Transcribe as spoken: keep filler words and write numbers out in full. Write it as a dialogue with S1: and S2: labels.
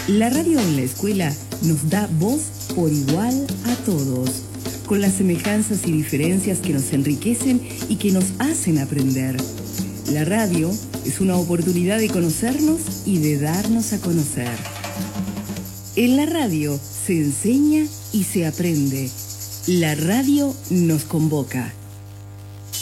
S1: La radio en la escuela nos da voz por igual a todos, con las semejanzas y diferencias que nos enriquecen y que nos hacen aprender. La radio es una oportunidad de conocernos y de darnos a conocer. En la radio se enseña y se aprende. La radio nos convoca.